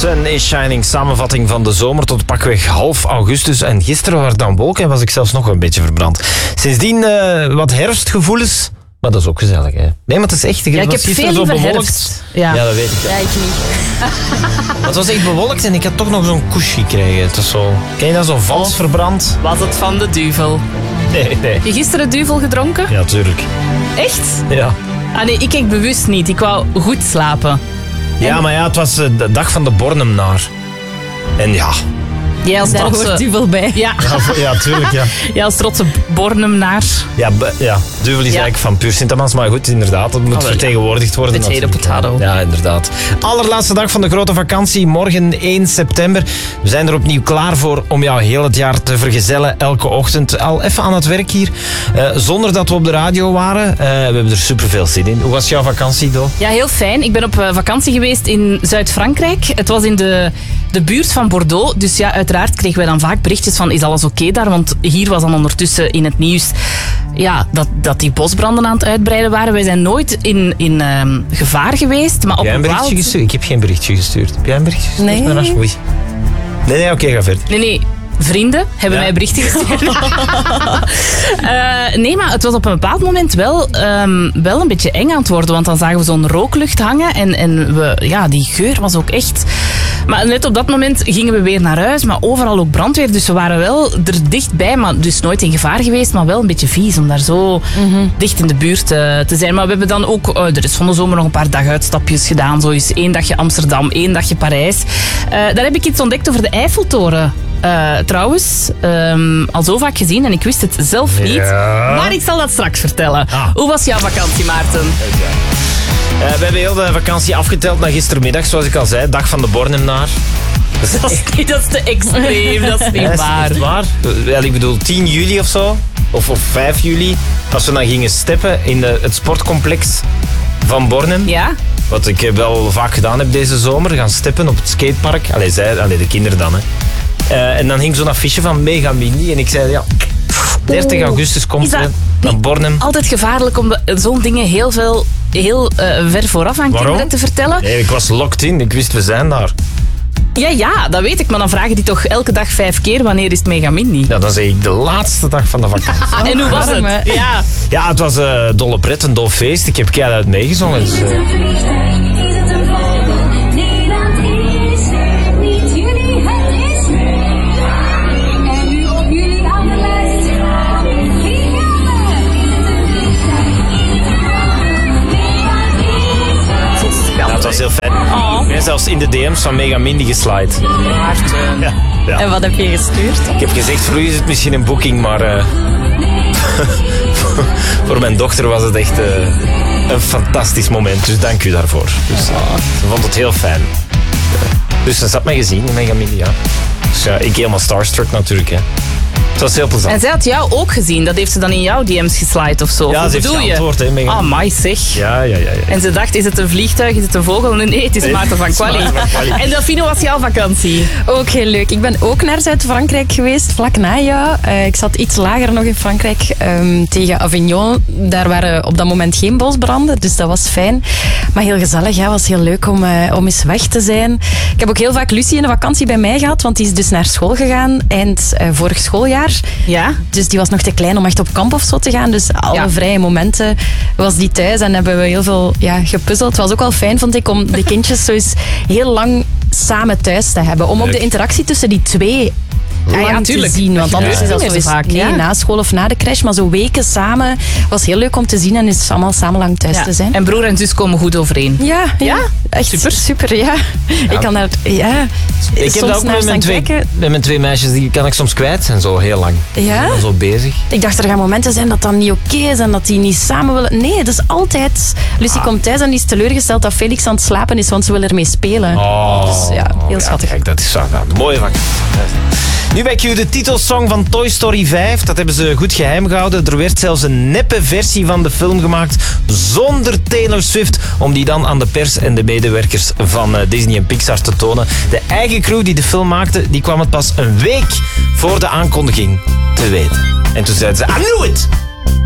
Sun is Shining, samenvatting van de zomer tot pakweg half augustus. En gisteren waren het dan wolken en was ik zelfs nog een beetje verbrand. Sindsdien wat herfstgevoelens, maar dat is ook gezellig, hè? Nee, maar het is echt... Ja, ik heb veel liever herfst. Ja, dat weet ik. Ja, ik niet. Het was echt bewolkt en ik had toch nog zo'n couche gekregen. Het was zo... Ken je dat, zo vals verbrand? Was het van de duvel? Nee. Heb je gisteren duvel gedronken? Ja, tuurlijk. Echt? Ja. Ah nee, ik keek bewust niet. Ik wou goed slapen. Ja, maar ja, het was de dag van de Bornemnaar. En ja... Jij als Daar trotse... hoort duvel bij. Ja. Ja, tuurlijk, ja. Jij als trotse Bornemnaar. Ja, duvel is eigenlijk van puur Sint-Amans, maar goed, inderdaad, het moet vertegenwoordigd worden. Potato, potato. Ja, inderdaad. Allerlaatste dag van de grote vakantie, morgen 1 september. We zijn er opnieuw klaar voor om jou heel het jaar te vergezellen, elke ochtend. Al even aan het werk hier, zonder dat we op de radio waren. We hebben er superveel zin in. Hoe was jouw vakantie, Do? Ja, heel fijn. Ik ben op vakantie geweest in Zuid-Frankrijk. Het was in de buurt van Bordeaux. Dus ja, uiteraard kregen wij dan vaak berichtjes van is alles oké daar? Want hier was dan ondertussen in het nieuws dat die bosbranden aan het uitbreiden waren. Wij zijn nooit in gevaar geweest. Maar op Heb jij een een berichtje bepaald... gestuurd? Ik heb geen berichtje gestuurd. Heb jij een berichtje gestuurd? Nee. Oei. Nee, oké, ga verder. Nee. Vrienden hebben mij berichten gestuurd. Nee, maar het was op een bepaald moment wel een beetje eng aan het worden. Want dan zagen we zo'n rooklucht hangen. En die geur was ook echt... Maar net op dat moment gingen we weer naar huis. Maar overal ook brandweer. Dus we waren wel er dichtbij. Maar dus nooit in gevaar geweest. Maar wel een beetje vies om daar zo dicht in de buurt te zijn. Maar we hebben dan ook... er is van de zomer nog een paar daguitstapjes gedaan. Zo is 1 dagje Amsterdam, 1 dagje Parijs. Daar heb ik iets ontdekt over de Eiffeltoren. Trouwens, al zo vaak gezien en ik wist het zelf niet. Ja. Maar ik zal dat straks vertellen. Hoe was jouw vakantie, Maarten? We hebben heel de vakantie afgeteld naar gistermiddag, zoals ik al zei. Dag van de Bornemnaar. Dat is te extreem, dat is niet waar. Is waar? Ja, ik bedoel 10 juli of zo. Of 5 juli. Als we dan gingen steppen in het sportcomplex van Bornem. Ja? Wat ik wel vaak gedaan heb deze zomer. Gaan steppen op het skatepark. De kinderen dan, hè. En dan hing zo'n affiche van Megamini. En ik zei, 30 augustus komt ze naar Bornem. Altijd gevaarlijk om zo'n dingen heel ver vooraf aan kinderen te vertellen. Nee, ik was locked in. Ik wist, we zijn daar. Ja, dat weet ik. Maar dan vragen die toch elke dag 5 keer wanneer is het Megamini? Ja, dan zeg ik de laatste dag van de vakantie. En hoe was het? Ja, het was dolle pret, een dol feest. Ik heb keihard meegezongen. Dus, het was heel fijn. Ik ben zelfs in de DM's van Megamini geslide. Maarten. Ja. En wat heb je gestuurd? Ik heb gezegd, voor u is het misschien een boeking, maar voor mijn dochter was het echt een fantastisch moment. Dus dank u daarvoor. Dus, ze vond het heel fijn. Dus ze had mij gezien in Megamini, ja. Dus ja, ik helemaal starstruck natuurlijk, hè. Het was heel plezant. En zij had jou ook gezien. Dat heeft ze dan in jouw DM's geslide of zo. Ja, ze heeft geantwoord, hè, Megan. Amai, zeg. Ja. En ze dacht, is het een vliegtuig, is het een vogel? Nee, het is Maarten van Quali. En Delphine, was jouw vakantie? Ook heel leuk. Ik ben ook naar Zuid-Frankrijk geweest, vlak na jou. Ik zat iets lager nog in Frankrijk, tegen Avignon. Daar waren op dat moment geen bosbranden, dus dat was fijn. Maar heel gezellig, ja, was heel leuk om eens weg te zijn. Ik heb ook heel vaak Lucie in de vakantie bij mij gehad, want die is dus naar school gegaan eind vorig schooljaar. Ja? Dus die was nog te klein om echt op kamp of zo te gaan. Dus alle vrije momenten was die thuis en hebben we heel veel gepuzzeld. Het was ook wel fijn, vond ik, om de kindjes zo eens heel lang samen thuis te hebben. Om ook de interactie tussen die twee te zien. Want anders is dat zo eens na school of na de crash. Maar zo weken samen was heel leuk om te zien en is allemaal samen lang thuis te zijn. En broer en zus komen goed overeen. Ja? Echt super, ja. Ik kan daar, ik heb dat ook met mijn twee meisjes, die kan ik soms kwijt en zo heel lang. Ja? Ik ben dan zo bezig. Ik dacht, er gaan momenten zijn dat dan niet oké is en dat die niet samen willen. Nee, het is altijd... Lucie komt thuis en die is teleurgesteld dat Felix aan het slapen is, want ze wil ermee spelen. Dus heel schattig. Kijk, dat is een mooie vakantie. Nu bij Q de titelsong van Toy Story 5. Dat hebben ze goed geheim gehouden. Er werd zelfs een neppe versie van de film gemaakt zonder Taylor Swift, om die dan aan de pers en de medewerkers van Disney en Pixar te tonen. De eigen crew die de film maakte, die kwam het pas een week voor de aankondiging te weten. En toen zeiden ze, I knew it!